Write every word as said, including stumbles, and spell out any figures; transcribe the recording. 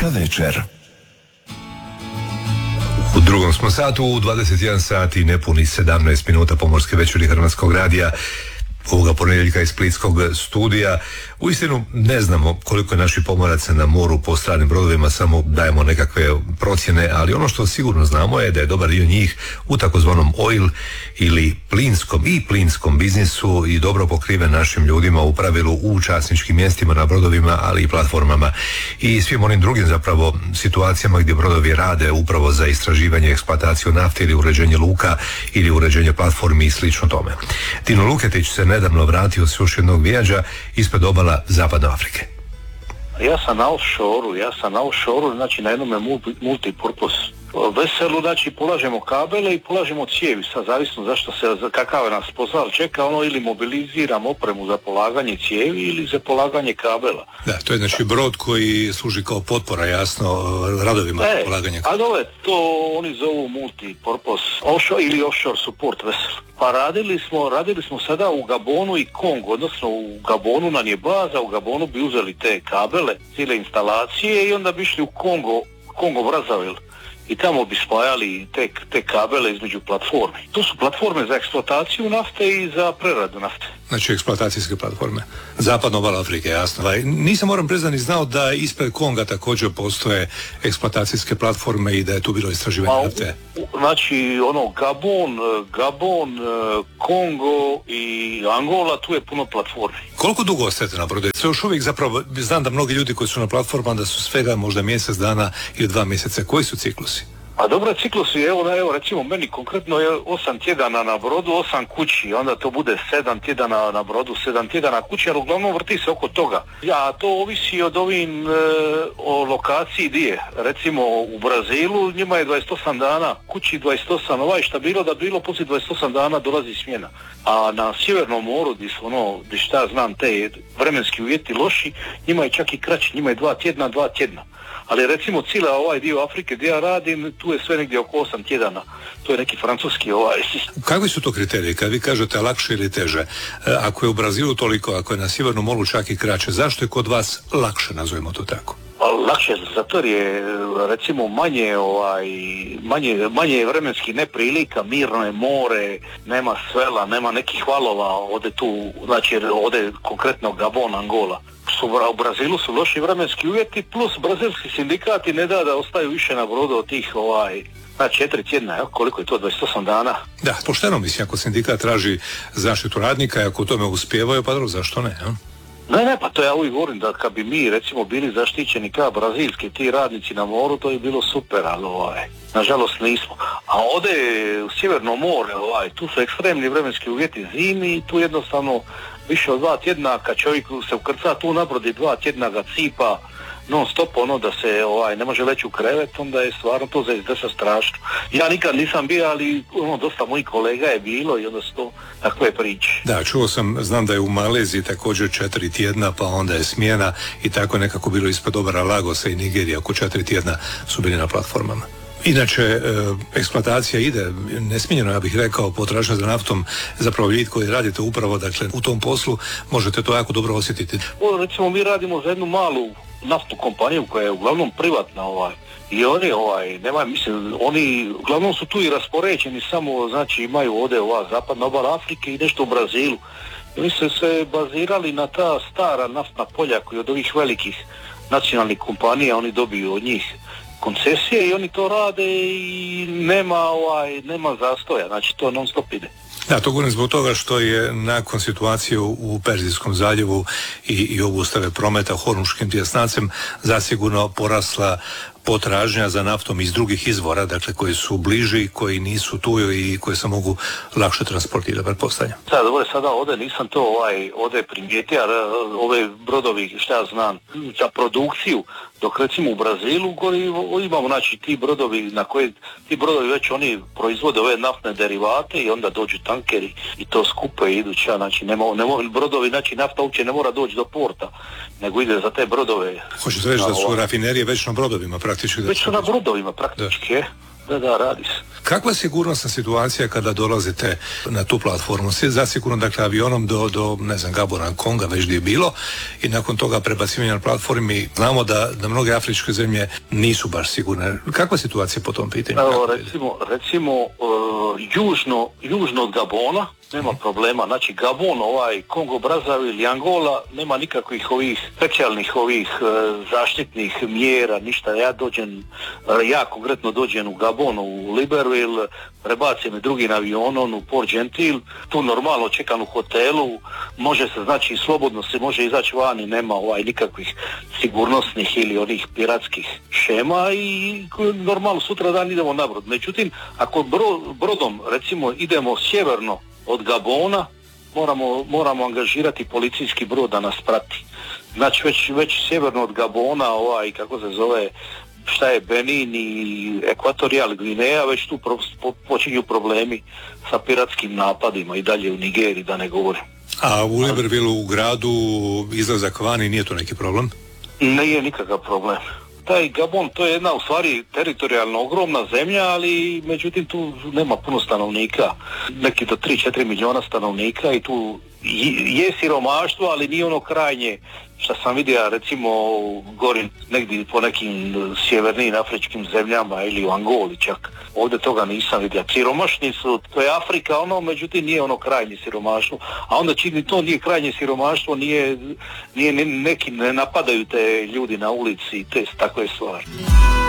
Pomorska večer. U drugom smo satu, u dvadeset jedan sati i nepuni sedamnaest minuta Pomorske večeri Hrvatskog radija, ovoga ponedjeljka iz splitskog studija. Uistinu ne znamo koliko je naših pomoraca na moru po stranim brodovima, samo dajemo nekakve procjene, ali ono što sigurno znamo je da je dobar dio njih u takozvanom oil ili plinskom i plinskom biznisu i dobro pokriven našim ljudima, u pravilu u časničkim mjestima na brodovima, ali i platformama i svim onim drugim zapravo situacijama gdje brodovi rade upravo za istraživanje, eksploataciju nafte ili uređenje luka ili uređenje platformi i slično tome. Tino Luketić se nedavno vratio s još jednog vijađa ispred obala Zapadne Afrike. Ja sam na offshore-u, ja sam na offshore-u, znači na jednome multipurpose veselu, znači polažemo kabele i polažemo cijevi, sad zavisno zašto se, kakav nas posao čeka, ono ili mobiliziramo opremu za polaganje cijevi ili za polaganje kabela. Da, to je znači brod koji služi kao potpora, jasno, radovima e, polaganja kabela. Ali ove, to oni zovu multipurpose offshore ili offshore support vessel. Pa radili smo, radili smo sada u Gabonu i Kongu, odnosno u Gabonu nam je baza, u Gabonu bi uzeli te kabele, cijele instalacije i onda bi išli u Kongo, Kongo Brazzaville. I tamo bi spajali te, te kabele između platforme. To su platforme za eksploataciju nafte i za preradu nafte. Znači eksploatacijske platforme. Zapadna obala Afrike, jasno. Nisam, moram priznati, znao da ispred Konga također postoje eksploatacijske platforme i da je tu bilo istraživanje nafte. Znači, ono, Gabon, Gabon, Kongo i Angola, tu je puno platformi. Koliko dugo ostajete na brodu? Sve još uvijek zapravo, znam da mnogi ljudi koji su na platformama da su svega možda mjesec dana ili dva mjeseca. Koji su ciklusi? A dobro, ciklusi, evo, evo recimo meni konkretno je osam tjedana na brodu, osam kući, onda to bude sedam tjedana na brodu, sedam tjedana kući, ali uglavnom vrti se oko toga. Ja, to ovisi od ovim, e, o lokaciji di je. Recimo u Brazilu njima je dvadeset osam dana, kući dvadeset osam, ovaj šta bilo da bilo, poslije dvadeset osam dana dolazi smjena. A na Sjevernom moru, di su ono, di šta znam, te vremenski uvjeti loši, njima je čak i kraći, njima je dva tjedna, dva tjedna. Ali recimo cijela ovaj dio Afrike gdje ja radim, tu je sve negdje oko osam tjedana. To je neki francuski ovaj sistem. Kakvi su to kriteriji? Kad vi kažete lakše ili teže? Ako je u Brazilu toliko, ako je na Sjevernom moru čak i kraće, zašto je kod vas lakše, nazovimo to tako? Lakše, zato je recimo manje ovaj manje, manje vremenski neprilika, mirno je more, nema svela, nema nekih valova, ode tu, znači ode konkretno Gabon, Angola. Su, u Brazilu su loši vremenski uvjeti, plus brazilski sindikati ne da da ostaju više na brodu od tih ovaj na četiri tjedna, jo? Koliko je to, dvadeset osam dana? Da, pošteno mislim, ako sindikat traži zaštitu radnika i ako u tome uspijevaju, pa dobro, zašto ne, ja? Ne, ne, pa to ja uvijek govorim da kad bi mi recimo bili zaštićeni kao brazilski ti radnici na moru, to je bilo super, ali ovaj, nažalost nismo. A ovdje u Sjeverno more, ovaj, tu su ekstremni vremenski uvjeti zimi i tu jednostavno više od dva tjedna kad čovjek se ukrca tu na brodi, dva tjedna ga cipa non stop, ono da se ovaj ne može leći u krevet, onda je stvarno to za izdesa strašno. Ja nikad nisam bio, ali ono dosta mojih kolega je bilo i onda su to takve priče. Da, čuo sam, znam da je u Maleziji također četiri tjedna, pa onda je smjena i tako nekako bilo ispred obara Lagosa i Nigerija, oko četiri tjedna su bili na platformama. Inače, e, eksploatacija ide nesmiljeno, ja bih rekao, potražnja za naftom, zapravo vi koji radite upravo, dakle, u tom poslu, možete to jako dobro osjetiti. O, recimo, mi radimo za jednu malu naftnu kompaniju koja je uglavnom privatna, ovaj, i oni, ovaj, nema, mislim, oni uglavnom su tu i raspoređeni, samo, znači, imaju ovdje ova zapadna obala Afrike i nešto u Brazilu. I oni su se bazirali na ta stara naftna polja koji od ovih velikih nacionalnih kompanija oni dobiju od njih koncesije i oni to rade i nema ovaj nema zastoja, znači to non stop ide. Da, to govorim zbog toga što je nakon situacije u Perzijskom zaljevu i, i obustave prometa Hormuškim tjesnacem zasigurno porasla potražnja za naftom iz drugih izvora, dakle koji su bliži, koji nisu tu i koji se mogu lakše transportirati, pretpostavljam. Da, dobro, sada ovdje nisam to ovaj, ovdje primijetio, ove brodovi, šta ja znam, za produkciju, dok recimo u Brazilu koji imamo, znači, ti brodovi na koje, ti brodovi već oni proizvode ove naftne derivate i onda dođu tankeri i to skupe iduća, znači nema, nema brodovi, znači nafta uopće ne mora doći do porta, nego ide za te brodove. Hoćete reći da su rafinerije već na brodovima praktički? Da već su na brodovima praktički, da. Da, da, radi se. Kakva sigurnosna situacija kada dolazite na tu platformu? Zasigurno, dakle, avionom do, do ne znam, Gabona, Konga, već gdje je bilo, i nakon toga prebacivanja na platformi. Znamo da, da mnoge afričke zemlje nisu baš sigurne. Kakva situacija po tom pitanju? Evo, recimo, recimo uh, južno, južno od Gabona nema problema. Znači, Gabon, ovaj, Kongo, Brazzaville ili Angola, nema nikakvih ovih specijalnih ovih uh, zaštitnih mjera, ništa. Ja dođem, uh, ja konkretno dođem u Gabon, u Libreville, prebacim me drugim avionom u Port Gentil, tu normalno čekam u hotelu, može se, znači, slobodno se može izaći van i nema ovaj nikakvih sigurnosnih ili onih piratskih šema i normalno sutra dan idemo na brod. Međutim, ako bro, brodom, recimo, idemo sjeverno od Gabona, moramo, moramo angažirati policijski brod da nas prati. Znači, već, već sjeverno od Gabona, ovaj, kako se zove, šta je Benin i Ekvatorial Gvineja, već tu pro, po, počinju problemi sa piratskim napadima i dalje u Nigeriji, da ne govorim. A u Librevilleu, u gradu, izlazak vani, nije to neki problem? Nije nikakav problem. Taj Gabon, to je jedna u stvari teritorijalno ogromna zemlja, ali međutim tu nema puno stanovnika, neki do tri do četiri milijuna stanovnika i tu je siromaštvo, ali nije ono krajnje što sam vidio, recimo gori negdje po nekim sjevernim afričkim zemljama ili u Angoli čak. Ovdje toga nisam vidio. Siromašni su, to je Afrika, ono, međutim nije ono krajnje siromaštvo. A onda čini to nije krajnje siromaštvo, nije, nije neki, ne napadaju te ljudi na ulici i te takve stvari.